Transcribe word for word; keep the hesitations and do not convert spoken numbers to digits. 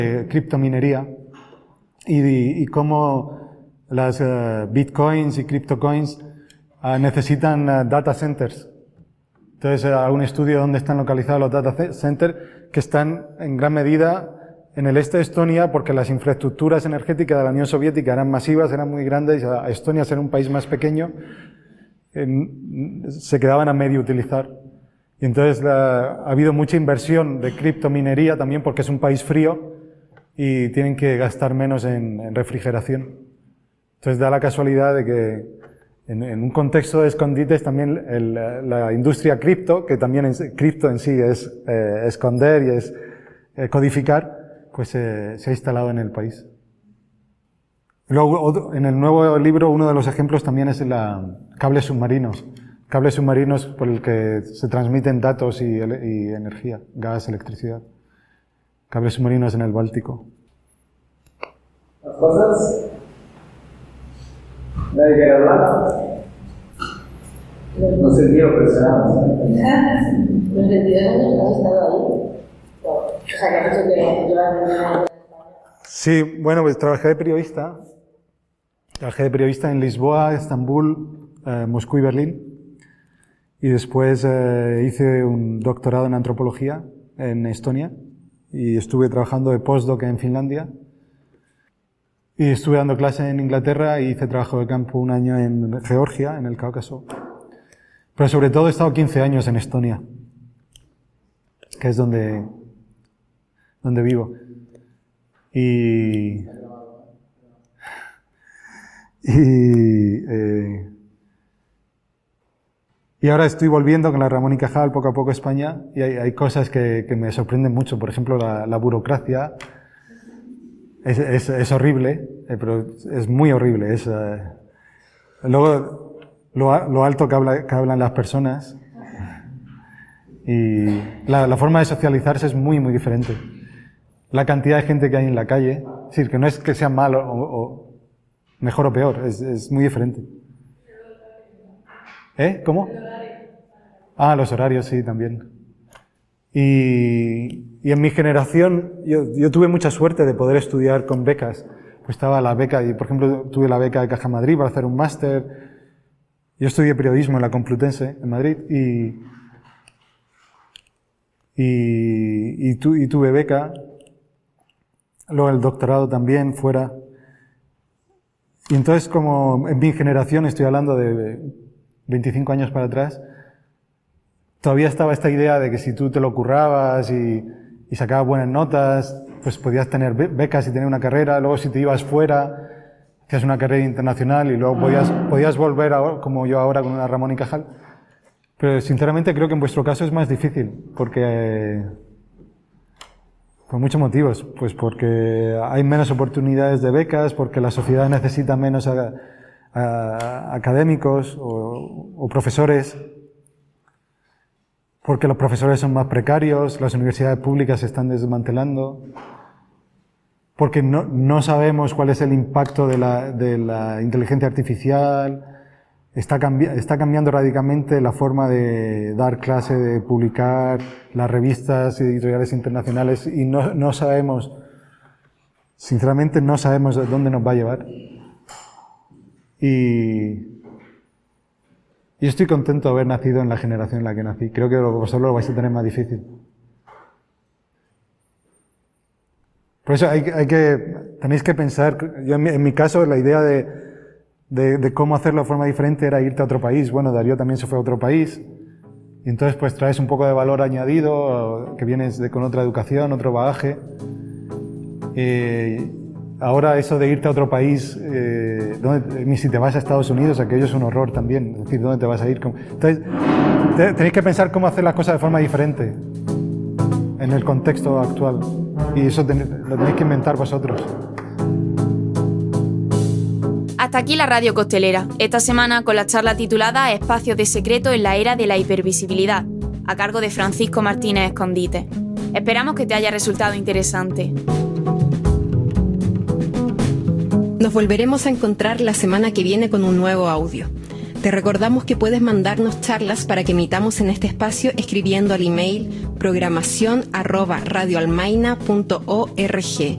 de criptominería y, y cómo las uh, bitcoins y criptocoins uh, necesitan uh, data centers. Entonces, uh, un estudio donde están localizados los data centers que están en gran medida en el este de Estonia, porque las infraestructuras energéticas de la Unión Soviética eran masivas, eran muy grandes, y a Estonia, ser un país más pequeño, en, se quedaban a medio utilizar. Y entonces la, ha habido mucha inversión de criptominería también porque es un país frío y tienen que gastar menos en, en refrigeración. Entonces da la casualidad de que en, en un contexto de escondites también el, la industria cripto, que también es, cripto en sí es eh, esconder y es eh, codificar, pues eh, se ha instalado en el país. Luego, en el nuevo libro, uno de los ejemplos también es la cables submarinos. Cables submarinos por el que se transmiten datos y, y energía, gas, electricidad. Cables submarinos en el Báltico. ¿Las cosas? ¿Nadie quiere hablar? No se quiero presionar. Los veintidós años que has estado ahí. O sea, que has hecho que llevas... Sí, bueno, pues trabajé de periodista. Trabajé de periodista en Lisboa, Estambul, eh, Moscú y Berlín. Y después eh, hice un doctorado en antropología en Estonia. Y estuve trabajando de postdoc en Finlandia. Y estuve dando clase en Inglaterra y hice trabajo de campo un año en Georgia, en el Cáucaso. Pero sobre todo he estado quince años en Estonia, que es donde, donde vivo. Y, y, eh, y ahora estoy volviendo con la Ramón y Cajal poco a poco a España y hay, hay cosas que, que me sorprenden mucho. Por ejemplo, la, la burocracia es, es, es horrible, eh, pero es muy horrible. Es, eh, luego, lo, lo alto que, habla, que hablan las personas y la, la forma de socializarse es muy, muy diferente. La cantidad de gente que hay en la calle, es decir, que no es que sea malo o, o mejor o peor, es, es muy diferente. ¿Eh? ¿Cómo? Ah, los horarios, sí, también. Y, y en mi generación, yo, yo tuve mucha suerte de poder estudiar con becas. Pues estaba la beca, y por ejemplo tuve la beca de Caja Madrid para hacer un máster. Yo estudié periodismo en la Complutense, en Madrid, y, y, y, tu, y tuve beca. Luego el doctorado también fuera. Y entonces, como en mi generación, estoy hablando de veinticinco años para atrás, todavía estaba esta idea de que si tú te lo currabas y, y sacabas buenas notas, pues podías tener becas y tener una carrera. Luego si te ibas fuera, hacías una carrera internacional y luego podías, podías volver ahora, como yo ahora con una Ramón y Cajal. Pero sinceramente creo que en vuestro caso es más difícil, porque... Por muchos motivos, pues porque hay menos oportunidades de becas, porque la sociedad necesita menos a, a, académicos o, o profesores, porque los profesores son más precarios, las universidades públicas se están desmantelando, porque no, no sabemos cuál es el impacto de la, de la inteligencia artificial. Está, cambi está cambiando radicalmente la forma de dar clase, de publicar las revistas editoriales internacionales y no, no sabemos, sinceramente no sabemos dónde nos va a llevar. Y yo estoy contento de haber nacido en la generación en la que nací. Creo que vosotros lo vais a tener más difícil. Por eso hay, hay que, tenéis que pensar, yo en mi, en mi caso la idea de De, de cómo hacerlo de forma diferente era irte a otro país. Bueno, Darío también se fue a otro país. Y entonces pues traes un poco de valor añadido, que vienes de, con otra educación, otro bagaje. Eh, ahora eso de irte a otro país, eh, donde, ni si te vas a Estados Unidos, aquello es un horror también. Es decir, ¿dónde te vas a ir? Entonces, te, tenéis que pensar cómo hacer las cosas de forma diferente en el contexto actual. Y eso ten, lo tenéis que inventar vosotros. Hasta aquí la Radio Costelera, esta semana con la charla titulada Espacios de secreto en la era de la hipervisibilidad, a cargo de Francisco Martínez Escondite. Esperamos que te haya resultado interesante. Nos volveremos a encontrar la semana que viene con un nuevo audio. Te recordamos que puedes mandarnos charlas para que emitamos en este espacio escribiendo al email programación arroba radioalmaina punto org.